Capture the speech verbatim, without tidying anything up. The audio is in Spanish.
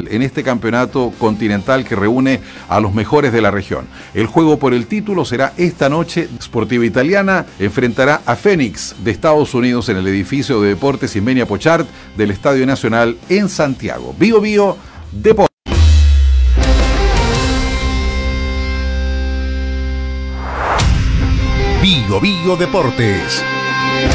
final en este campeonato continental que reúne a los mejores de la región. El juego por el título será esta noche. Sportiva Italiana enfrentará a Fénix de Estados Unidos en el edificio de Deportes Ismenia Pochart del Estadio Nacional en Santiago. Bio Bio Deportes. Bio Bio Deportes.